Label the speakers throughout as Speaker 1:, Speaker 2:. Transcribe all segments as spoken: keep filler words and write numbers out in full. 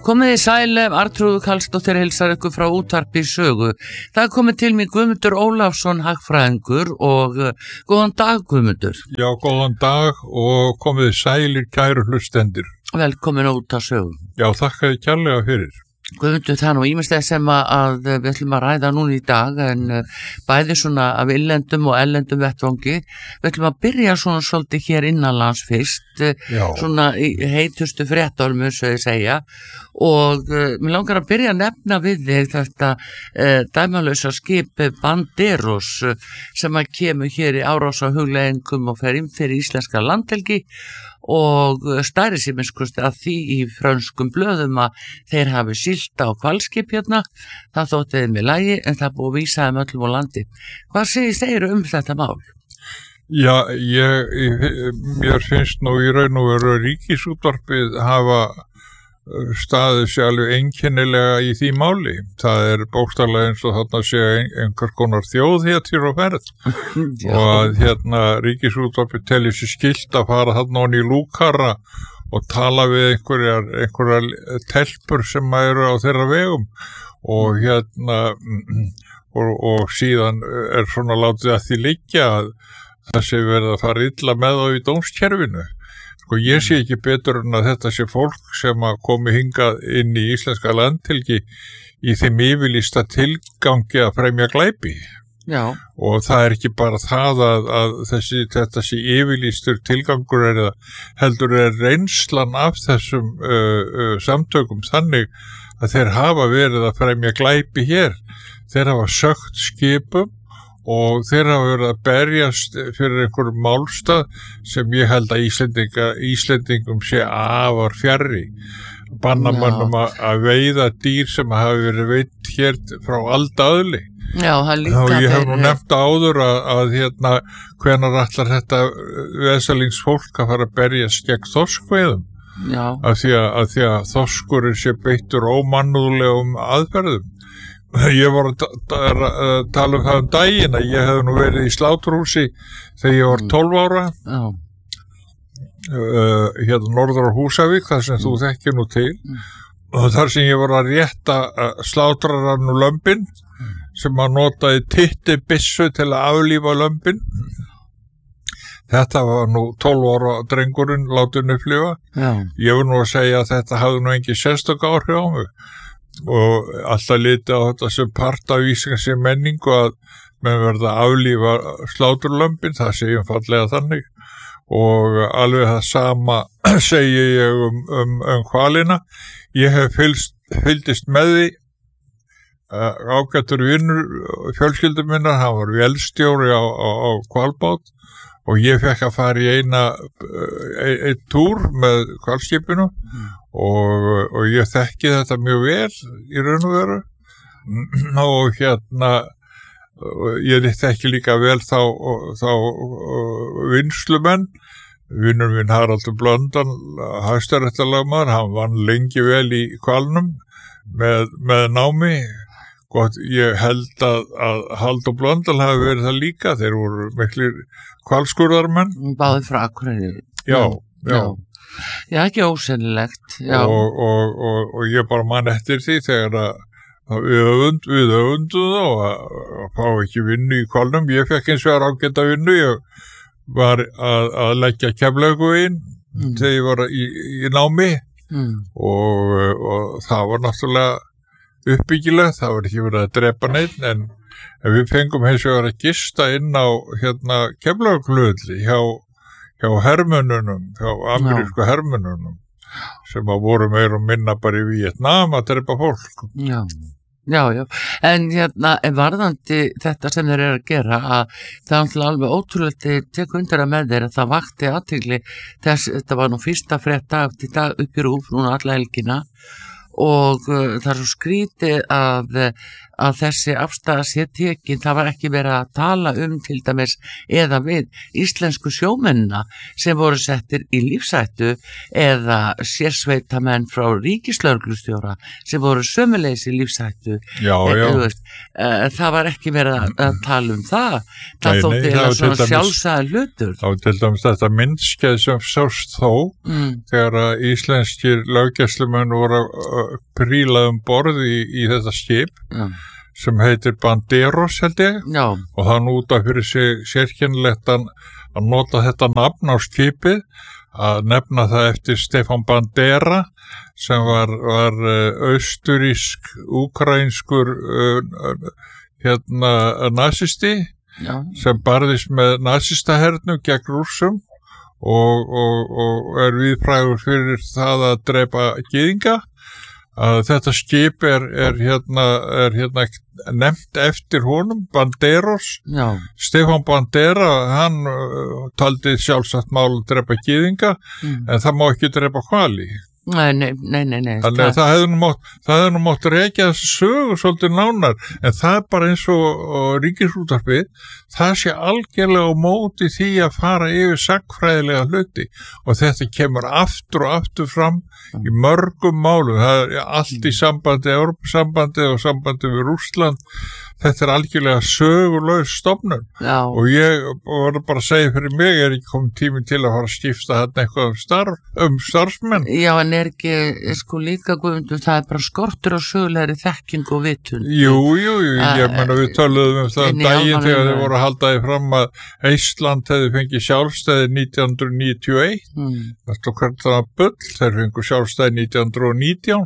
Speaker 1: Komið í sæl, Arnþrúður Karlsdóttir heilsar ykkur frá útvarpi sögu. Það er komið til mig Guðmundur Ólafsson, hagfræðingur og uh, góðan dag Guðmundur.
Speaker 2: Já, góðan dag og komið í sælir kæru hlustendur.
Speaker 1: Velkomin út að sögu.
Speaker 2: Já, þakka þið kærlega fyrir.
Speaker 1: Guðmundur, það er nú ýmislegt sem að við ætlum að ræða núna í dag en bæði svona af illendum og ellendum vettvangi. Við ætlum að byrja svona svolítið hér innanlands fyrst,
Speaker 2: Já.
Speaker 1: Svona í heitustu fréttormum, svo ég segja, og uh, mér langar að byrja að nefna við þig þetta uh, dæmalausa skip Banderos uh, sem að kemur hér í árás á hugleiðingum og fer inn fyrir íslenska landhelgi og stæri sér minnskust að því í frönskum blöðum að þeir hafi sílt á hvalskip hérna, það þótti þeim í lagi en það búið að vísa þeim öllum á landi. Hvað segist þeir um þetta mál?
Speaker 2: Já, ég, ég, mér finnst nú í raun og veru Ríkisútvarpið hafa staðið sér alveg einkennilega í því máli. Það er bókstaflega eins og þarna sé einhvers konar þjóðhetjur á ferð og að hérna Ríkisútvarpið telur sér skylt að fara þarna onni í lúkara og tala við einhverjar, einhverjar telpur sem eru á þeirra vegum og hérna og, og síðan er svona látið að því liggja að það sé verið að fara illa með þá í dómskerfinu. Sko ég sé ekki betur en að þetta sé fólk sem að komi hingað inn í íslenska landhelgi í þeim yfirlýsta tilgangi að fremja glæpi.
Speaker 1: Já.
Speaker 2: Og það er ekki bara það að, að þessi, þetta sé yfirlýstur tilgangur er að heldur er reynslan af þessum uh, uh, samtökum þannig að þeir hafa verið að fremja glæpi hér. Þeir hafa sökt skipum og þeir hafa verið að berjast fyrir einhverjum málstað sem ég held að Íslendinga, Íslendingum sé afar fjarri. Banna mönnum að, að veiða dýr sem hafa verið veitt hér frá aldaðli.
Speaker 1: Já, það líka
Speaker 2: og ég hef nú
Speaker 1: fyrir-
Speaker 2: nefnt áður að, að hérna, hvenær ætlar þetta vesalingsfólk að fara að berjast gegn þorskveiðum.
Speaker 1: Já.
Speaker 2: Af því að, að, því að þorskurinn sé beittur ómannúðlegum aðferðum. Ég var að tala um það um daginn að ég hef nú verið í sláturhúsi þegar ég var tólf ára
Speaker 1: Já.
Speaker 2: uh, hérna norður á Húsavík, þar sem þú þekkir nú til og þar sem ég var að rétta uh, slátrarann og lömbin sem að notaði titti byssu til að aflífa lömbin. Þetta var nú tólf ára drengurinn látin upplifa.
Speaker 1: Já.
Speaker 2: Ég vil nú að segja að þetta hafði nú engin sérstök áhrif á mig og alltaf litið á þetta sem part af íslenskri menningu að menn verða að aflífa sláturlömbin, það sé einfaldlega þannig og alveg það sama segi ég um, um, um hvalina. Ég hef fylgst, fylgdist með því uh, ágættur vinnur fjölskyldu minnar, hann var vélstjóri á, á, á hvalbát og ég fekk að fara í eina ein, ein túr með hvalskipinu mm. og, og ég þekki þetta mjög vel í raun og veru og hérna ég þekki líka vel þá, þá vinslumenn. Vinnur minn Haraldur Blöndal, hæstaréttarlögmaður, hann vann lengi vel í hvalnum með, með námi. Gott, ég held að, að Halldór Blöndal hafi verið það líka, þeir voru miklir hvalskurðarmenn.
Speaker 1: Báðir frá Akureyri.
Speaker 2: Já, já.
Speaker 1: Já. Já, ekki ósennilegt. Já.
Speaker 2: Og, og, og, og ég bara man eftir því þegar að, að við öfund, við öfundum þá að, að fá ekki vinnu í hvalnum. Ég fekk eins og ágæta vinnu, ég var að, að leggja Keflavíkurveginn mm. þegar ég var í, í námi mm. og, og það var náttúrulega uppbyggilegt, það var ekki verið að drepa neitt en, en við fengum hins vegar að gista inn á hérna Keflavíkurflugvelli hjá, hjá hermönnunum, hjá amerísku hermönnunum sem að voru meira og minna bara í Víetnam að drepa fólk.
Speaker 1: Já, já, já. En hérna, varðandi þetta sem þeir eru að gera að það er alveg ótrúlega tek undir að með þeir að það vakti athygli þess, þetta var nú fyrsta frétta eftir dag upp í Rúf núna alla helgina og uh, það er svo skrítið að, að þessi afstæða sé tekin, það var ekki verið að tala um til dæmis eða við íslensku sjómennina sem voru settir í lífshættu eða sérsveitamenn frá ríkislögreglustjóra sem voru sömuleiðis í lífshættu.
Speaker 2: Já, já.
Speaker 1: Veist, uh, það var ekki verið að, að tala um það. Það
Speaker 2: nei,
Speaker 1: þótti
Speaker 2: nei,
Speaker 1: eða
Speaker 2: það
Speaker 1: svona sjálfsæða hlutur.
Speaker 2: Þá til dæmis þetta myndskeið sem sást þó mm. þegar að íslenskir löggæslumenn voru að príla um borð í, í þetta skip
Speaker 1: Já.
Speaker 2: Sem heitir Banderos held ég
Speaker 1: Já.
Speaker 2: Og það núta fyrir sig sérkennilegt að nota þetta nafn á skipið að nefna það eftir Stefán Bandera sem var, var austurísk, úkraínskur uh, hérna nazisti
Speaker 1: Já.
Speaker 2: Sem barðist með nazistahernum gegn Rússum og, og, og er viðfrægur fyrir það að drepa gyðinga. Að þetta skip er, er, hérna, er hérna nefnt eftir honum, Banderos.
Speaker 1: Já.
Speaker 2: Stefán Bandera, hann uh, taldi sjálfsagt mál að drepa gyðinga, mm. en það má ekki drepa hvali.
Speaker 1: Nei, nei, nei, nei, nei.
Speaker 2: Þannig að það hefði nú mátt, það hefði nú mátt rekja þessu sögu svolítið nánar, en það er bara eins og, og ríkisútvarpið, það sé algjörlega á móti því að fara yfir sagnfræðilega hluti og þetta kemur aftur og aftur fram í mörgum málum, það er allt í sambandi, Evrópusambandi og sambandi við Rússland, þetta er algjörlega sögulegs stofnun
Speaker 1: Já.
Speaker 2: Og ég var bara að segja fyrir mig, er ekki komið tími til að fara að skipta þarna eitthvað um, starf, um starfsmenn.
Speaker 1: Já, en er ekki, sko líka Guðmundur, það er bara skortur á sögulegri þekking og vitund.
Speaker 2: Jú, jú, jú, ég menna við töluðum um það um daginn þegar þið voru að halda því fram að Ísland hefði fengið sjálfstæði nítján hundruð níutíu og eitt, mm. það stóð hvernig það bull, þeir fengu sjálfstæði nítján hundruð nítján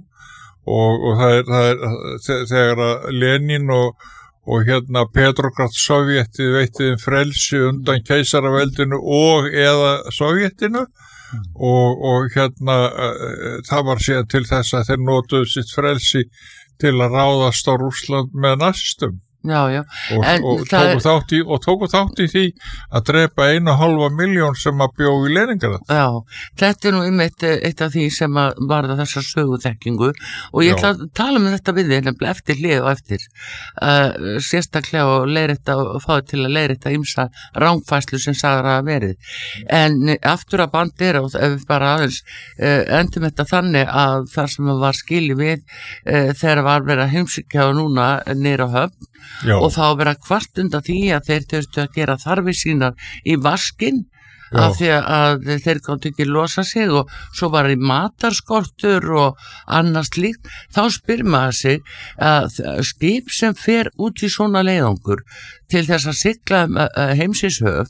Speaker 2: og, og það er, það er þegar að Lenin og og hérna Petrograd Sovjetið veittiðum frelsi undan keisaraveldinu og eða Sovjetinu mm. og, og hérna uh, það var síðan til þess að þeir notuðu sitt frelsi til að ráðast á Rússland með nazistum.
Speaker 1: Já, já.
Speaker 2: Og, og, tóku þátt í, og tóku þátt í því að drepa einu og hálfa miljón sem að bjó í Leningrad.
Speaker 1: Já, þetta er nú einmitt eitt af því sem að varða þessa söguþekkingu og ég ætla að tala um þetta við þig nefnilega eftir hlið og eftir uh, sérstaklega og leiðrétta og fáið til að leiðrétta ýmsa rangfærslu sem sagður að verið. En aftur að Bandera og ef við bara aðeins uh, endum þetta þannig að það sem var skilið við uh, þegar var verið að heimsækja og núna niður á Höfn Já. Og þá vera kvart undan því að þeir þurftu að gera þarfir sínar í vaskinn af því að þeir gátu ekki losa sig og svo var í matarskortur og annars líkt, þá spyr maður sig að skip sem fer út í svona leiðangur til þess að sigla heimsins höf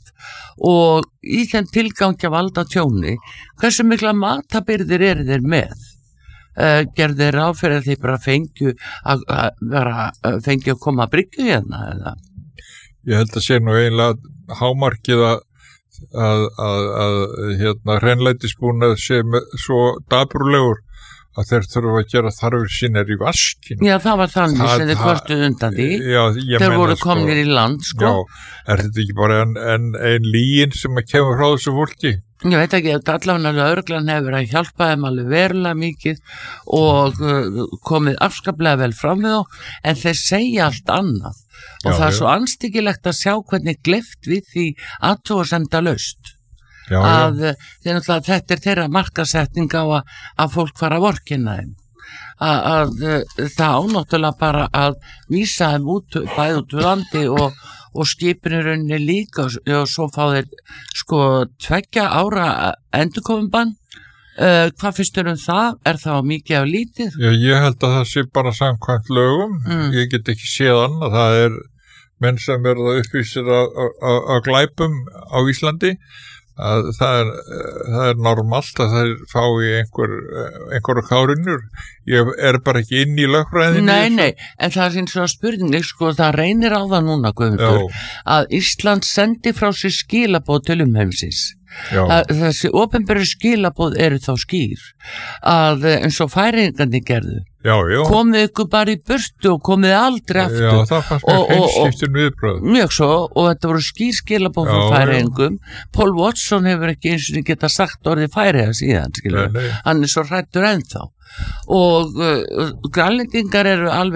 Speaker 1: og í þeim tilgangi að valda tjóni, hversu mikla matabirgðir eru þeir með? Uh, gerði þeir ráð fyrir að þeir bara fengju að, að vera fengju að koma að bryggju hérna eða?
Speaker 2: Ég held að sé nú eiginlega hámarkið að að, að, að hérna hreinlætisbúnað sé með, svo dapurlegur að þeir þurfa að gera þarfir sínar í vaskinn.
Speaker 1: Já, það var þannig það, sem þeir kvartu undan því.
Speaker 2: Já, þeir
Speaker 1: voru
Speaker 2: sko,
Speaker 1: komnir í land, sko.
Speaker 2: Já, er þetta ekki bara en, en, en líin sem að kemur frá þessu fólki?
Speaker 1: Ég veit ekki, allavega lögreglan hefur að hjálpa þeim alveg verulega mikið og uh, komið afskaplega vel fram við þá, en þeir segja allt annað og já, það er já. Svo anstíkilegt að sjá hvernig gleypt við því athugasemda laust. Já, að já. Þetta er þeirra markasetning á að, að fólk fara að vorkinna þeim að, að það ánáttúrulega bara að vísa þeim út bæð út úr landi og, og skipinurunni líka og, og svo fá þeir sko tveggja ára endurkominbann. Uh, hvað finnst þér um það? Er það mikið af lítið?
Speaker 2: Já, ég held að það sé bara samkvæmt lögum mm. ég get ekki séð annað, það er menn sem verða uppvísir að glæpum á Íslandi að það er, það er normalt að það fá í einhver, einhverju kárunur. Ég er bara ekki inn í lögfræðinni.
Speaker 1: Nei, nei, en það er eins og spurning, sko, það reynir á það núna, Guðmundur, að Ísland sendi frá sér skilaboð til umheimsins. Að þessi opinberu skilaboð eru þá skýr að eins og Færeyingarnir gerðu.
Speaker 2: Já, já.
Speaker 1: Komið ykkur bara í burtu og komið aldrei aftur.
Speaker 2: Já, það fannst mér hreinskiptir viðbröð.
Speaker 1: Mjög svo, og þetta voru skýr skilabóð frá Færeyingum. Paul Watson hefur ekki eins og geta sagt orðið Færeyja síðan, skilur. Hann er svo hrættur ennþá. Og uh, grænlendingar eru alveg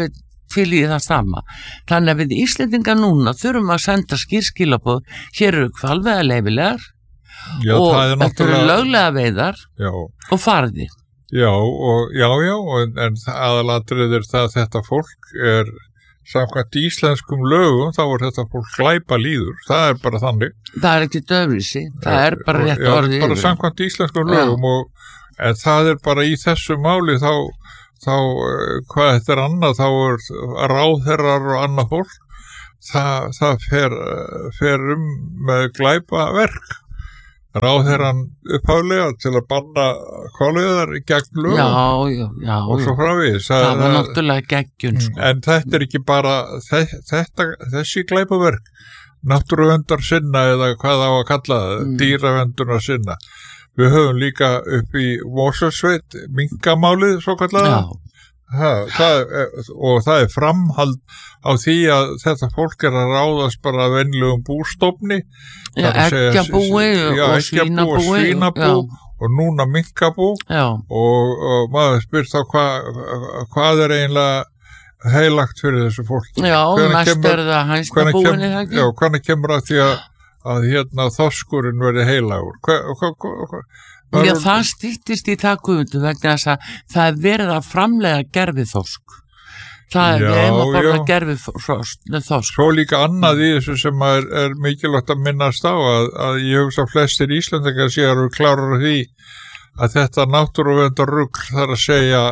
Speaker 1: til í það sama. Þannig að við Íslendingar núna þurfum að senda skýrskilaboð, hér eru hvalveiðar leyfilegar
Speaker 2: Já,
Speaker 1: og
Speaker 2: það er
Speaker 1: þetta eru
Speaker 2: náttúrulega
Speaker 1: löglega veiðar
Speaker 2: Já,
Speaker 1: og farði.
Speaker 2: já, og, já, já en, en aðalatrið er það að þetta fólk er samkvæmt íslenskum lögum, þá er þetta fólk glæpa líður, það er bara þannig.
Speaker 1: Það er ekki döfrisi, það er bara rétt
Speaker 2: Já,
Speaker 1: orðið
Speaker 2: bara
Speaker 1: yfir.
Speaker 2: samkvæmt íslenskum lögum og, en það er bara í þessu máli þá, þá hvað þetta er annað, þá er ráðherrar og annað fólk, það, það fer, fer um með glæpa verk. Ráðherran upphaflega til að banna hvalveiðar gegn lögum
Speaker 1: Já, já, já.
Speaker 2: og svo framvegis.
Speaker 1: Það var náttúrulega geggjun, sko.
Speaker 2: En þetta er ekki bara þetta, þessi glæpaverk, náttúruverndar sinna eða hvað á að kalla það, mm. dýraverndurnar sinna. Við höfum líka upp í Mosfellssveit minkamálið, svo kallaða. Ha, það er, og það er framhald á því að þetta fólk er að ráðast bara að venjulegum bústofni.
Speaker 1: Já, eggjabúi og, og svínabúi.
Speaker 2: Og, svínabú, og núna minkabú og, og maður spyr þá hva, hvað er eiginlega heilagt fyrir þessu fólki.
Speaker 1: Já, næst er það hænstabúin í það ekki.
Speaker 2: Já, hvernig kemur að því að, að hérna þorskurinn verði heilagur? Hva, hva, hva, hva,
Speaker 1: Já, það stýttist í það Guðmundur vegna þess að það er verið að framlega gerfiþorsk. Það er við einnig bara að gerfiþorsk.
Speaker 2: Svo líka annað í þessu sem er, er mikilvægt að minnast á að, að ég hugsa að flestir Íslandingar séu að klára því að þetta náttúruverndar-rugl þarf að segja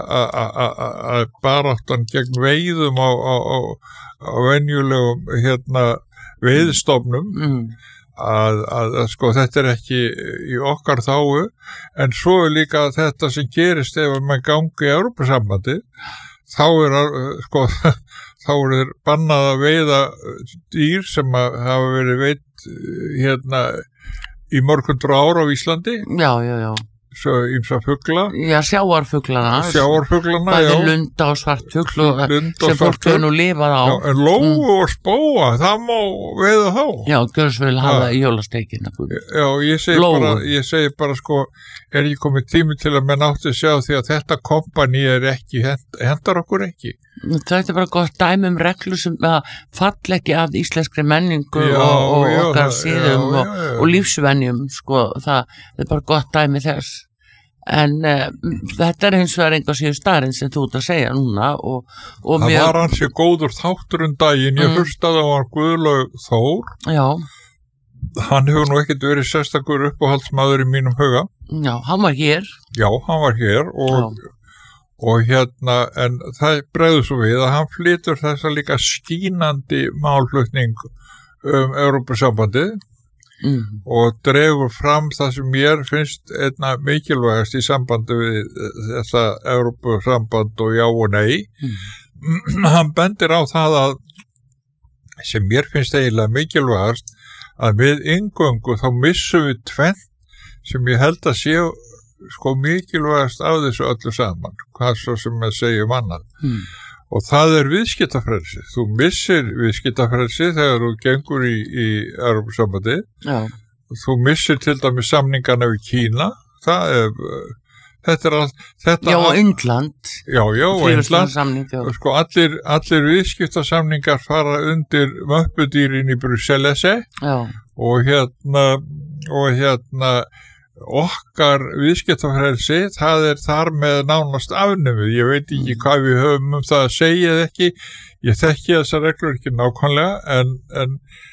Speaker 2: að baráttan gegn veiðum á, á, á, á venjulegum hérna, veiðstofnum
Speaker 1: mm.
Speaker 2: Að, að, að sko þetta er ekki í okkar þáu en svo er líka þetta sem gerist ef maður gangi í Evrópusambandi þá er sko þá er bannað að veiða dýr sem að hafa verið veitt hérna í mörg hundruð ár á Íslandi
Speaker 1: já, já, já
Speaker 2: svo ýmsa fugla
Speaker 1: já, sjávarfuglana
Speaker 2: sjávarfuglana,
Speaker 1: bæði
Speaker 2: já
Speaker 1: lunda og svartfugl
Speaker 2: Lund
Speaker 1: sem fólk hefur nú lifað á
Speaker 2: já, en lóu
Speaker 1: mm.
Speaker 2: og spóa, það má veiða þá
Speaker 1: já, Gjörsvel hafa í jólasteikina
Speaker 2: já, ég segi Lóu. bara ég segi bara sko, er ekki komið tími til að menn átti að sjá því að þetta kompani er ekki, hend, hendar okkur ekki
Speaker 1: þetta er bara gott dæmi um reglur sem fall ekki af íslenskri menningu
Speaker 2: já,
Speaker 1: og, og
Speaker 2: já,
Speaker 1: okkar
Speaker 2: það,
Speaker 1: síðum
Speaker 2: já,
Speaker 1: og,
Speaker 2: já, já.
Speaker 1: og lífsvenjum sko, það er bara gott dæmi þess en uh, þetta er hins vegar einhver síðu starinn sem þú ert að segja núna og, og
Speaker 2: það
Speaker 1: mjög...
Speaker 2: var hans ég góður þáttur um daginn, ég mm. hlustaði á hann Guðlaug Þór
Speaker 1: já.
Speaker 2: Hann hefur nú ekkert verið sérstakur uppáhaldsmaður í mínum huga
Speaker 1: já, hann var hér
Speaker 2: já, hann var hér og, og hérna, en það bregður svo við að hann flytur þessa líka skínandi málflutning um Evrópusambandið
Speaker 1: Mm.
Speaker 2: og dregur fram það sem mér finnst einna mikilvægast í sambandi við þetta Evrópusamband og já og nei mm. hann bendir á það að sem mér finnst eiginlega mikilvægast að við inngöngu þá missum við tvennt sem ég held að séu sko mikilvægast af þessu öllu saman hvað svo sem við segjum annað mm. og það er viðskiptafrelsi. Þú missir viðskiptafrelsi þegar þú gengur í, í Evrópusambandi.
Speaker 1: Já.
Speaker 2: Þú missir til dæmis samningana við Kína. Það er, þetta er allt... Þetta
Speaker 1: já, og
Speaker 2: all...
Speaker 1: Indland.
Speaker 2: Já, já, og Indland.
Speaker 1: Samning, já.
Speaker 2: Sko, allir, allir viðskiptasamningar fara undir möppudýrin í Brussel-esse og hérna, og hérna... okkar viðskiptafrelsi það er þar með nánast afnumið, ég veit ekki hvað við höfum um það að segja eða ekki, ég þekki þessar reglur ekki nákvæmlega en, en,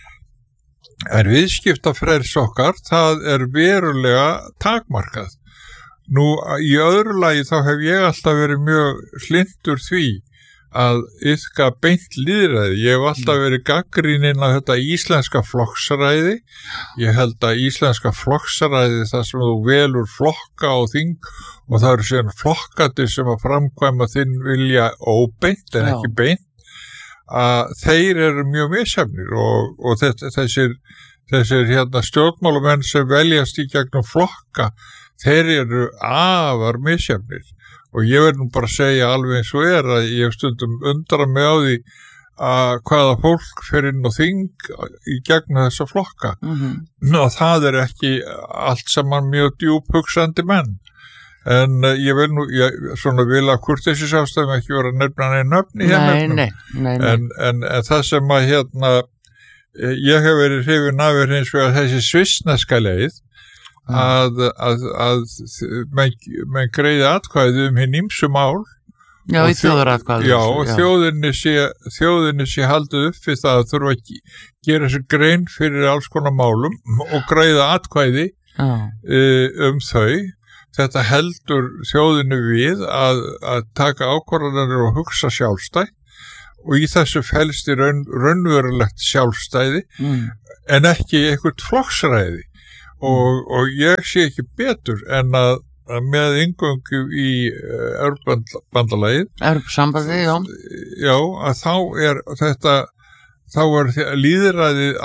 Speaker 2: en viðskiptafrelsi okkar það er verulega takmarkað. Nú í öðru lagi þá hef ég alltaf verið mjög hlynntur því að yfka beint lýðræði. Ég hef alltaf verið gagnrýninn á þetta íslenska flokksræði. Ég held að íslenska flokksræði þar sem þú velur flokka og þing og það eru síðan flokkandi sem að framkvæma þinn vilja óbeint en ekki beint að þeir eru mjög misjafnir og, og þetta, þessir, þessir hérna stjórnmálamenn sem veljast í gegnum flokka þeir eru afar misjafnir. Og ég verð nú bara að segja alveg eins og er að ég hef stundum undrað mig á því að hvaða fólk fer inn og þing í gegnum þessa flokka.
Speaker 1: Mm-hmm.
Speaker 2: Ná, það er ekki allt saman mjög djúphugsandi menn. en uh, ég vil nú, ég, svona vil að kurteisins ástæðum ekki vera að nefna neinn nöfni hér nefnum,
Speaker 1: nei, nei, nei.
Speaker 2: En, en, en það sem að hérna, ég hef verið hrifin af er hins vegar þessi svissneska leið, að, að, að menn, menn greiði atkvæði um hinn ýmsu mál.
Speaker 1: Já, í þjóðaratkvæði.
Speaker 2: Já, og þjóðinni sé, þjóðinni sé haldið upp við það að þurfa að gera sér grein fyrir alls konar málum og greiða atkvæði uh, um þau. Þetta heldur þjóðinni við að, að taka ákvarðanir og hugsa sjálfstætt og í þessu felst í raun, raunverulegt sjálfstæði mm. en ekki eitthvað flokksræði og, og ég sé ekki betur en að með inngöngu í Evrópubandalagið
Speaker 1: Evrópusambandið, já
Speaker 2: já, að þá er þetta þá er lýðræðið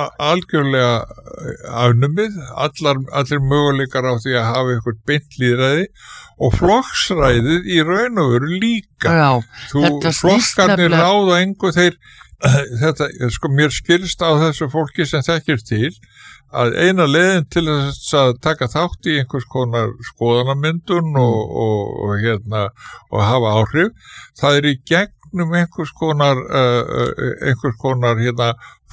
Speaker 2: algjörlega afnumið, allar, allir möguleikar á því að hafa eitthvað beint lýðræði og flokksræðið í raun og veru líka
Speaker 1: já,
Speaker 2: þú, flokkarnir ráða engu þeir þetta, sko, mér skilst á þessu fólki sem þekkir til að eina leiðin til þess að taka þátt í einhvers konar skoðanamyndun og, og, og, hérna, og hafa áhrif, það er í gegnum einhvers konar, uh, einhvers konar hérna,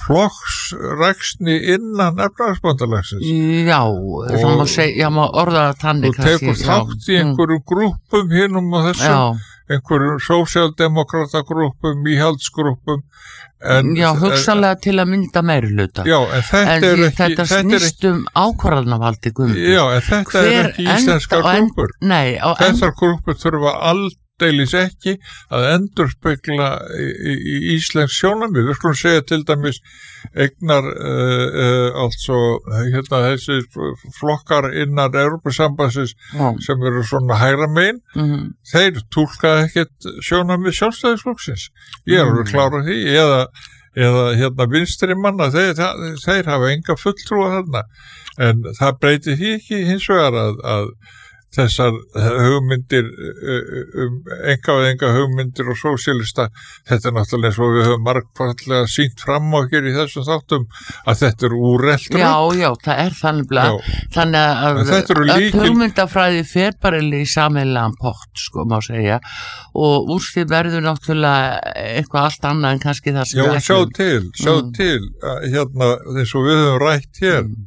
Speaker 2: flokksræksni innan efnahagsbandalagsins.
Speaker 1: Já, og það má, segja, má orða það þannig.
Speaker 2: Þú tekur þátt í einhverjum mm. grúppum hinnum og þessum, já. Einhverjum sósíaldemókrata grúppum, íhaldsgrúppum. En,
Speaker 1: já, hugsanlega en, til að mynda meirihluta.
Speaker 2: Já, en þetta
Speaker 1: en
Speaker 2: er ekki...
Speaker 1: Þetta snýst um ákvarðanavaldi, Guðmundur.
Speaker 2: Já, en þetta Hver er ekki íslenskar grúppur.
Speaker 1: Nei.
Speaker 2: Þessar grúppur þurfa aldeilis ekki að endurspegla í, í, í íslensk sjónarmið. Við skulum segja til dæmis eignar, uh, uh, altså, hérna þessi flokkar innan Evrópusambandsins mm. sem eru svona hægra megin, mm-hmm. þeir túlka ekkert sjónarmið sjálfstæðisflokksins. Ég er alveg klár á því, eða, eða hérna vinstri manna, þeir, þeir hafa enga fulltrúa þarna. En það breytir því ekki hins vegar að, að þessar hugmyndir um enga og enga hugmyndir og sósíalista, þetta er náttúrulega eins og við höfum margfallega sýnt fram á hér í þessum þáttum að þetta er úrelt rödd.
Speaker 1: Já, já, það er þannig þannig að öll hugmyndafræði fer bara í sameiginlegan pott, sko, má segja, og úrslit verður náttúrulega eitthvað allt annað en kannski það sem
Speaker 2: já, sjá til, sjá mm. til hérna, eins og við höfum rætt hér mm.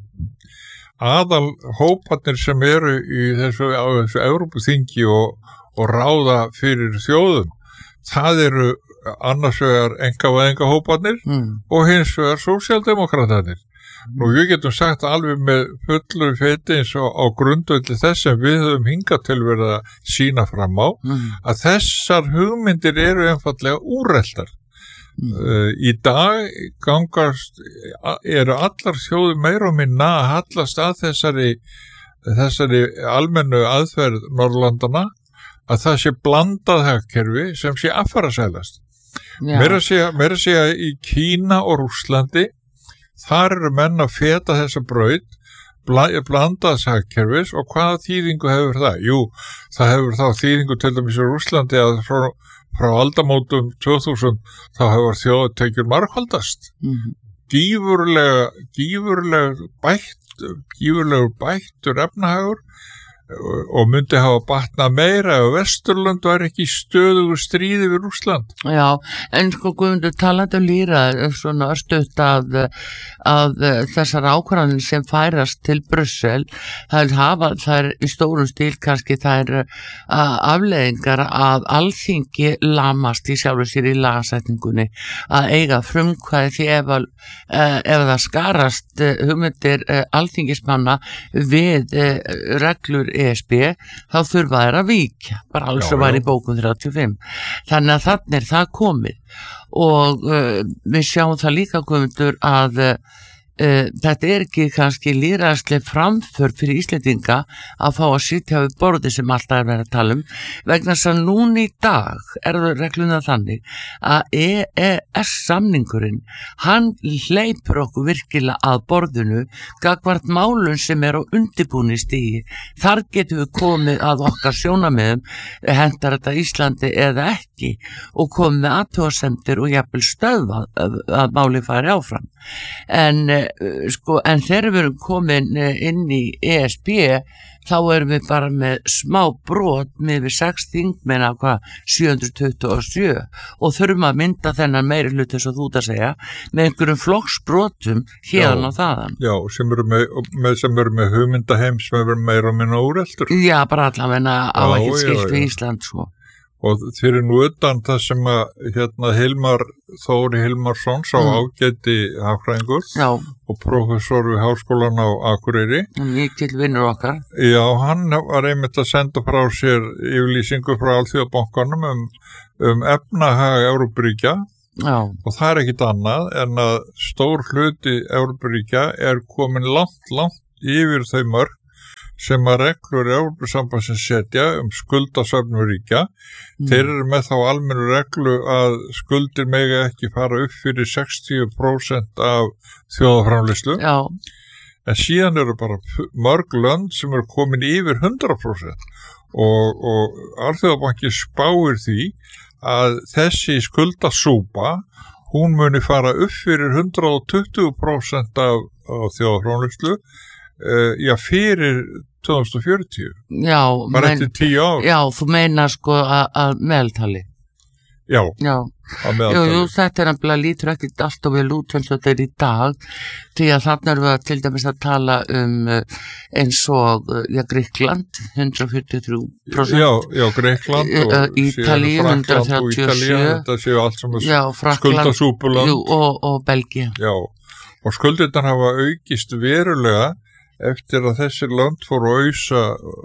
Speaker 2: aðal hóparnir sem eru í þessu, á þessu Evrópuþingi og, og ráða fyrir þjóðum, það eru annars vegar engavæðinga hóparnir mm. og hins vegar sósíaldemókratarnir. Mm. Nú við getum sagt alveg með fullu feiti eins og á grundvelli þess sem við höfum hingað til verið að sína fram á, mm. að þessar hugmyndir eru einfallega úreltar. Mm. Uh, í dag gangast eru allar þjóðir meira og minna að hallast að þessari þessari almennu aðferð Norðurlandana að það sé blandað hagkerfi sem sé affarasælast. Meira segja, meira segja í Kína og Rússlandi, þar eru menn að feta þessa braut blandaðs hagkerfis og hvaða þýðingu hefur það? Jú, það hefur þá þýðingu til dæmis í Rússlandi að frá frá aldamótum tvö þúsund þá hefur þjóðatekjur margfaldast. Mm-hmm. Gífurlega, gífurlega bætt, gífurlegur bættur efnahagur og myndi hafa batnað meira ef Vesturlönd var ekki í stöðugu stríði við Rússland.
Speaker 1: Já, en sko Guðmundur, talandi um lýðræði, svona örstutt að, að þessar ákvarðanir sem færast til Brussel, það hafa þær í stórum stíl kannski þær afleiðingar að alþingi lamast í sjálfu sér í lagasetningunni, að eiga frumkvæði því ef, að, ef það skarast hugmyndir alþingismanna við reglur E S B, þá þurfa þær að víkja, bara alls sem var í bókum þrjátíu og fimm. Þannig að þannig er það komið og uh, við sjáum það líka, Guðmundur, að uh, uh, þetta er ekki kannski lýðræðisleg framför fyrir Íslendinga að fá að sitja við borði sem alltaf er verið að tala um, vegna þess að núna í dag er það regluna þannig að E E S-samningurinn, hann hleypur okkur virkilega að borðinu gagnvart málun sem er á undirbúni stigi. Þar getum við komið að okkar sjónarmiðum, hentar þetta Íslandi eða ekki. ekki og komið með athugasemdir og jafnvel stöðvað að, að máli fari áfram. En, sko, en þegar við erum komin inn í E S B þá erum við bara með smá brot með við sex þingmenn af hvað sjö hundruð tuttugu og sjö og þurfum að mynda þennan meiri hluti eins og þú ert að segja með einhverjum flokksbrotum hérðan og þaðan.
Speaker 2: Já, sem eru með, með, sem eru með hugmyndaheim sem eru meira og minna úreltur.
Speaker 1: Já, bara allavega á ekkert skilt við Ísland, sko.
Speaker 2: Og fyrir nú utan það sem að hérna Hilmar Þóri Hilmarsson sá mm. ágæti hagfræðingur
Speaker 1: Já.
Speaker 2: Og prófessor við Háskólann á Akureyri.
Speaker 1: Mikill vinnur okkar.
Speaker 2: Já, hann var einmitt að senda frá sér yfirlýsingu frá Alþjóðabankanum um, um efnahag Evrópuríkja.
Speaker 1: Já.
Speaker 2: Og það er ekkit annað en að stór hluti Evrópuríkja er komin langt, langt yfir þau mörk sem að reglur Evrópusambandsins setja um skuldasöfnun ríkja. Mm. Þeir eru með þá almennu reglu að skuldir mega ekki fara upp fyrir sextíu prósent af þjóðarframleiðslu.
Speaker 1: Já.
Speaker 2: En síðan eru bara mörg lönd sem eru komin yfir hundrað prósent og, og Alþjóðabanki spáir því að þessi skuldasúpa hún muni fara upp fyrir hundrað og tuttugu prósent af, af þjóðarframleiðslu Uh, já, fyrir tvö þúsund og fjörutíu.
Speaker 1: Já,
Speaker 2: bara eftir tíu ár.
Speaker 1: Já, þú meina sko að meðaltali.
Speaker 2: Já,
Speaker 1: já.
Speaker 2: að meðaltali.
Speaker 1: Jú, jú, þetta er nefnilega lítur ekkert alltaf vel út eins og þetta er í dag, því að þarna erum við til dæmis að tala um eins og, já, Grikkland, hundrað fjörutíu og þrjú prósent.
Speaker 2: Já, já, Grikkland og
Speaker 1: Ítalíu, hundrað þrjátíu og sjö.
Speaker 2: Þetta séu allt sem skuldasúpuland.
Speaker 1: Jú, og, og Belgía.
Speaker 2: Já, og skuldirnar hafa aukist verulega eftir að þessi lönd fóru að ausa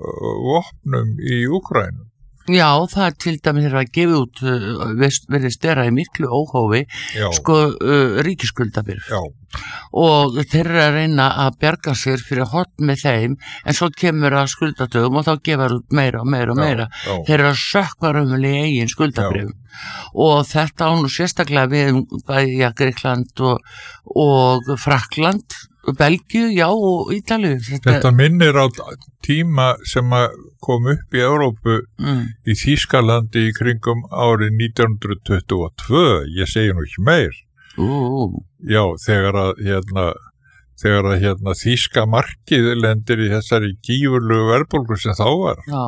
Speaker 2: vopnum í Úkraínu.
Speaker 1: Já, það er til dæmis þegar að gefa út uh, verðist vera í miklu óhófi
Speaker 2: Já.
Speaker 1: sko uh, ríkisskuldabyrð.
Speaker 2: Já.
Speaker 1: Og þeir eru að reyna að bjarga sér fyrir hotn með þeim en svo kemur að skuldadögum og þá gefur út meira og meira og meira.
Speaker 2: Já, já.
Speaker 1: Þeir eru að sökkva raunverulega í eigin skuldabyrðum. Og þetta á nú sérstaklega við bæja Grikkland og, og Frakkland, Belgíu, já, og Ítalíu.
Speaker 2: Þetta, Þetta minnir á tíma sem að kom upp í Evrópu
Speaker 1: mm.
Speaker 2: í Þýskalandi í kringum árið nítján hundruð tuttugu og tvö, ég segi nú ekki meir.
Speaker 1: Uh.
Speaker 2: Já, þegar að hérna, þegar að hérna þýska markið lendir í þessari gífurlegu verðbólgu sem þá var.
Speaker 1: Já.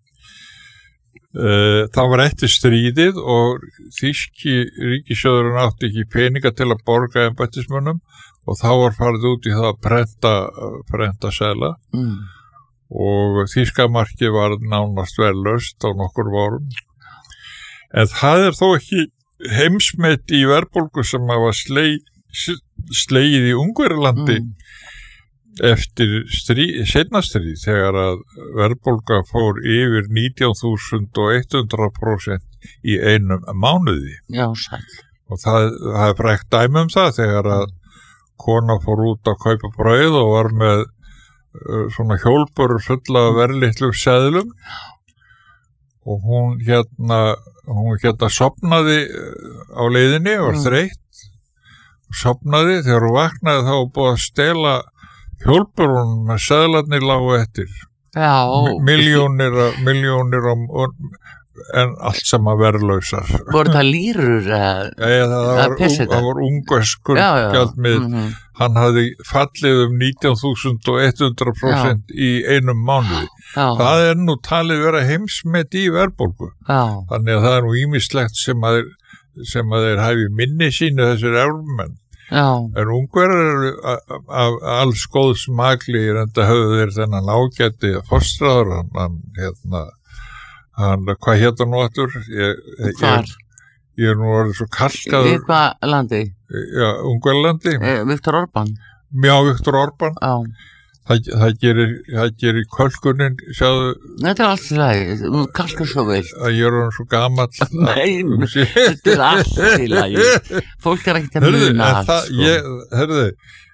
Speaker 2: Uh, það var eftir stríðið og þýski ríkissjóðurinn átti ekki peninga til að borga embættismönnum og þá var farið út í það að prenta, prenta seðla
Speaker 1: mm.
Speaker 2: og þýska markið var nánast verðlaust á nokkur vorum. En það er þó ekki heimsmet í verðbólgu sem var sleið, sleið í Ungverjalandi mm. eftir stríð, seinna stríð þegar að verðbólga fór yfir nítján þúsund hundrað prósent í einum mánuði.
Speaker 1: Já, sæl.
Speaker 2: Og það, það er frækt dæmi um það þegar að kona fór út að kaupa brauð og var með uh, svona hjólbörur fulla verðlitlum seðlum og hún hérna hún hérna sopnaði á leiðinni og var mm. þreytt og sopnaði þegar hún vaknaði þá búið að stela hjólbörunum með seðlarnir lágu eftir.
Speaker 1: Já.
Speaker 2: Miljónir miljónir en allt sem að verðlausar.
Speaker 1: Voru það lýrur að
Speaker 2: ja, það, var, það var ungverskur gjaldmið. Mm-hmm. Hann hafði fallið um nítján þúsund hundrað prósent já. Í einum mánuði.
Speaker 1: Já.
Speaker 2: Það er nú talið vera heimsmet í verðbólgu.
Speaker 1: Já.
Speaker 2: Þannig að það er nú ýmislegt sem að, sem að þeir hafi minni sínu þessir Evrópumenn.
Speaker 1: Já.
Speaker 2: En ungverðar eru af alls góðs maglir en það höfðu þeir þennan ágæti fórstráður hann hérna Hann, hvað hétta nú aftur? Ég, ég, ég er nú orðið svo kalkaður.
Speaker 1: Í hvað landi?
Speaker 2: Já, Ungverjalandi.
Speaker 1: Eh, Viktor Orbán.
Speaker 2: Já, Viktor Orbán.
Speaker 1: Já.
Speaker 2: Það, það gerir, það gerir kölkunin, sjáðu.
Speaker 1: Þetta er allt í lagi, þú kalkar svo vel.
Speaker 2: Það gera hann svo gamall.
Speaker 1: Nei, þetta er allt í lagi. Fólk er ekki að muna allt,
Speaker 2: sko. Ég, herðu,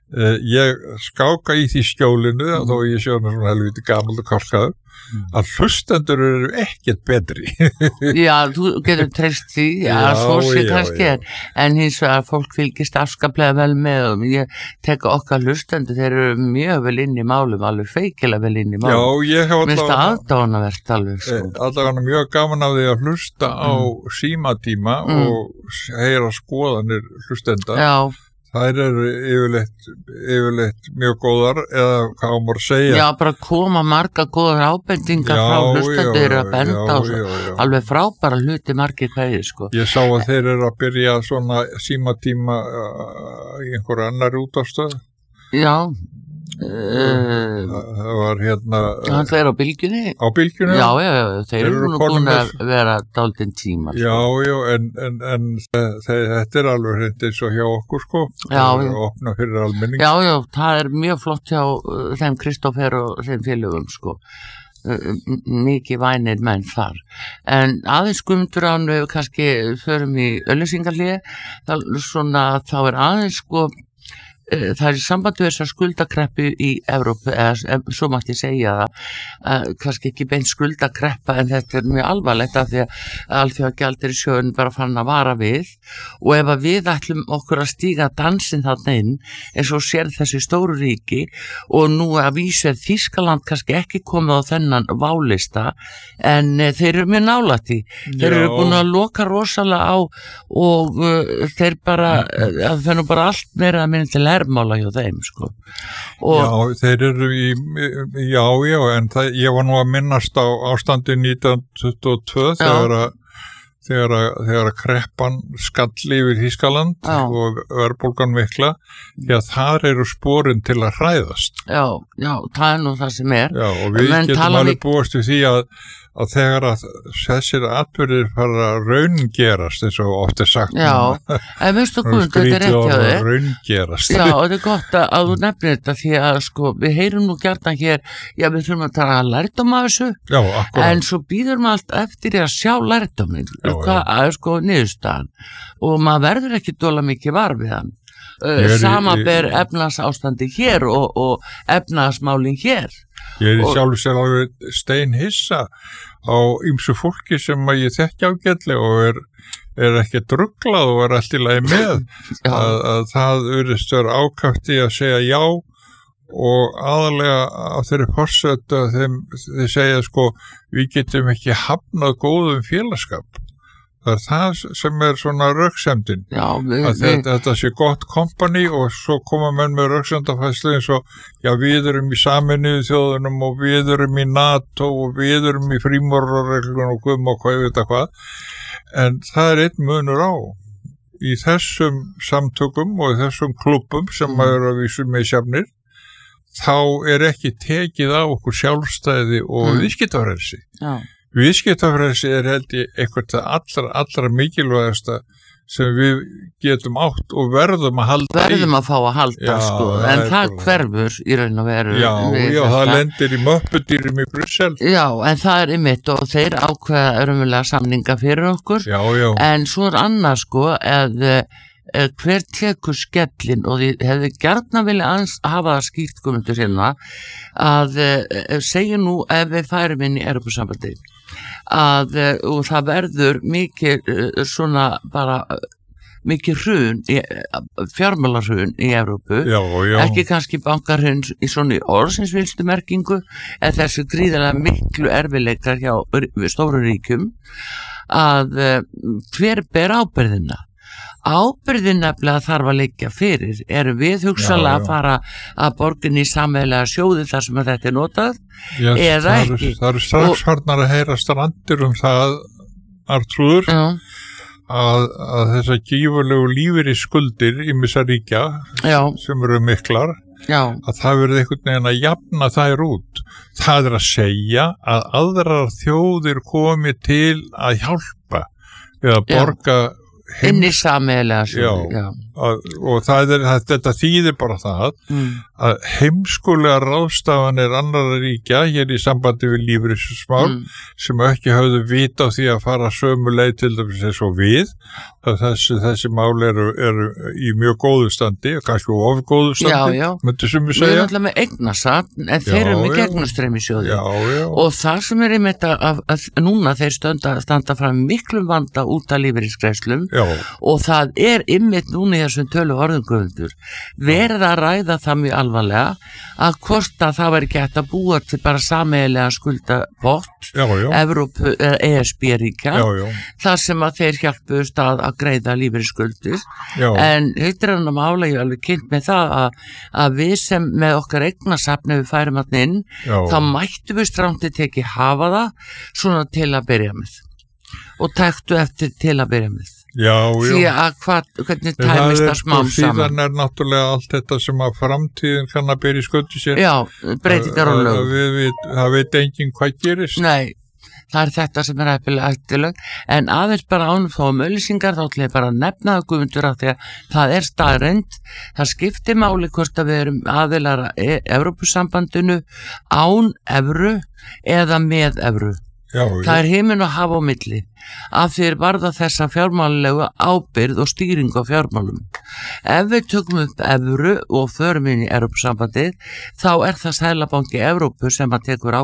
Speaker 2: uh, ég skáka í því skjólinu mm. þó ég sjóð mér svona helviti gamall og korkaður mm. að hlustendur eru ekkert betri.
Speaker 1: Já, þú getur treyst því, já, já svo sé kannski já, já. En hins vegar fólk fylgist afskaplega vel með og ég teka okkar hlustendur, þeir eru mjög vel inn í málum, alveg feikilega vel inn í málum.
Speaker 2: Já, ég hef
Speaker 1: alltaf aðdánavert alveg, sko.
Speaker 2: Alltaf mjög gaman af því að hlusta mm. á símatíma mm. og heyra skoðanir hlustenda.
Speaker 1: Já.
Speaker 2: Þær eru yfirleitt, yfirleitt mjög góðar eða hvað á maður að segja.
Speaker 1: Já, bara koma marga góðar ábendingar já, frá hlustendur að benda á alveg frábæra hluti margir hverjir, sko.
Speaker 2: Ég sá að þeir eru að byrja svona símatíma í einhverju annari útvarpsstöð.
Speaker 1: Já.
Speaker 2: Uh, það var hérna
Speaker 1: það er á bylgjunni
Speaker 2: á bylgjunni
Speaker 1: já, já, já, þeir eru nú búin að vera dálítinn tíma
Speaker 2: já, já, en, en, en þetta er alveg hreint eins og hjá okkur sko
Speaker 1: já,
Speaker 2: það er að opna fyrir almenning
Speaker 1: já, já, það er mjög flott hjá uh, þeim Kristófer og þeim félögum sko uh, mikið vænir menn þar en aðeins Guðmundur án við kannski förum í auglýsingahlé svona þá er aðeins sko það er í sambandi við þessar skuldakreppu í Evrópu, eða svo mætti segja það, uh, kannski ekki beint skuldakreppa en þetta er mjög alvarlegt af því að alþjóðagjaldeyrissjóðurinn bara fann að vara við og ef að við ætlum okkur að stíga dansinn þarna inn eins og sér þessi stóru ríki og nú að vísu er Þýskaland kannski ekki komið á þennan válista en uh, þeir eru mjög nálægt í, þeir eru búin að loka rosalega á og uh, þeir bara, uh, það fennum bara allt meira að minna til hermála hjá þeim sko og
Speaker 2: já, þeir eru í já, já, en það, ég var nú að minnast á ástandi nítján tuttugu og tvö þegar að þegar að, þegar að kreppan skalli yfir Þýskaland já. Og verðbólgan mikla því að þar eru sporin til að hræðast
Speaker 1: já, já, það er nú það sem er
Speaker 2: já, og við Men getum alveg búast við því að að þegar að þessir atburðir fara að raungerast eins og oft er sagt
Speaker 1: já, en veistu hvað, þetta er ekki á þig
Speaker 2: raungerast
Speaker 1: já, og þetta er gott að, að þú nefnir þetta því að sko, við heyrum nú gjarnan hér já, við þurfum að tala lærdóm af þessu
Speaker 2: já, akkurat
Speaker 1: en svo býður maður allt eftir að sjá lærdóminn hvað er sko niðurstaðan og maður verður ekki dóla mikið var við hann uh, sama ber efnahagsástandi hér og, og efnahagsmálin hér
Speaker 2: ég er í sjálf sér alveg steinhissa á ýmsu fólki sem að ég þekki ágætlega og er, er ekki druglað og er allt í lagi með að, að það virðist vera ákaft í að segja já og aðalega á þeirri forsötu að þeim, þeir segja sko við getum ekki hafnað góðum félagskap það er það sem er svona röksemdin
Speaker 1: já, við,
Speaker 2: að þetta, þetta sé gott kompani og svo koma menn með röksemdafæslu eins og já við erum í Sameinuðu þjóðunum og við erum í NATO og við erum í frímúrarareglunum og guðum og hvað ég veit að hvað en það er einn munur á í þessum samtökum og í þessum klubum sem mm. eru að vísu með sjafnir þá er ekki tekið á okkur sjálfstæði og mm. viðskiptafrelsi
Speaker 1: já
Speaker 2: Viðskiptafrelsi er held ég eitthvað það allra, allra mikilvægasta sem við getum átt og verðum að halda
Speaker 1: verðum
Speaker 2: í.
Speaker 1: að fá að halda já, sko, en það, það hverfur í raun og veru
Speaker 2: já, já það lendir í möppudýrum í Brussel
Speaker 1: já, en það er ymitt og þeir ákveða örumulega samninga fyrir okkur
Speaker 2: já, já. En
Speaker 1: svo er annað sko eða hver tekur skellin og þið hefði gjarna vilja hafa það skýrt Guðmundur hérna að segja nú ef við færum inn í Evrópusambandið að og það verður mikið svona bara mikið hrun fjármálahrun í Evrópu
Speaker 2: já, já.
Speaker 1: Ekki kannski bankarhrun í svona orðsins vilstu merkingu en þessu gríðarlega miklu erfileikar hjá stóru ríkjum að hver ber ábyrðina ábyrðin nefnilega þarf að liggja fyrir erum við hugsanlega að fara að borginni í sameiginlega sjóði þar sem þetta er notað
Speaker 2: yes,
Speaker 1: eða
Speaker 2: það
Speaker 1: ekki
Speaker 2: er, það eru strax farnar að heyra strandir um það Artrúður að, að þessar gífurlegu lífeyri skuldir í missa ríkja
Speaker 1: já. Sem
Speaker 2: eru miklar
Speaker 1: já.
Speaker 2: Að það verður einhvern veginn að jafna þær út það er að segja að aðrar þjóðir komi til að hjálpa eða borga
Speaker 1: inn í sameiginlega sjóði
Speaker 2: já, að, og það er, að, þetta þýðir bara það mm. að heimskulega ráðstafanir annarra ríkja hér í sambandi við lífeyrismál mm. sem ekki höfðu vita á því að fara sömu leið til dæmis eins og við, þessi, þessi mál eru, eru í mjög góðu standi, kannski of góðu standi, myndi sumi segja.
Speaker 1: Við erum alltaf með eignasafn, en þeir eru með gegnumstreymisjóði og það sem er einmitt að, að núna þeir standa, standa fram miklum vanda út af lífeyrisgreiðslum og það er einmitt núna í þessum tölu orðum Guðmundur verið að ræða það mjög alvarlega að hvort að það væri gett að búa til bara sameiginlega skuldapott Evrópu, E S B-ríkja þar sem að þeir hjálpuðust að, að greiða lífeyrisskuldir en heitir hann að mála ég alveg kynnt með það að, að við sem með okkar eignasafn ef við færum hann inn já. Þá mættum við strántið teki hafa það svona til að byrja með og tæktu eftir til að byrja með
Speaker 2: já,
Speaker 1: því að hvað, hvernig tæmist það smám saman
Speaker 2: síðan er náttúrulega allt þetta sem að framtíðin kann að byrja í sköldu sér
Speaker 1: já, breytingar og lög
Speaker 2: það veit enginn hvað gerist
Speaker 1: nei það er þetta sem er hættileg en aðeins bara ánum þá um auglýsingar þá ætla ég bara að nefna það Guðmundur af því að það er staðreynd það skiptir máli hvort að við erum aðilar að Evrópusambandinu án evru eða með evru
Speaker 2: Já,
Speaker 1: það er himinn að hafa á milli af því varða þessa fjármálulegu ábyrgð og stýring á fjármálum ef við tökum upp evru og förum inn í Evrópusambandið þá er það Seðlabanki Evrópu sem að tekur á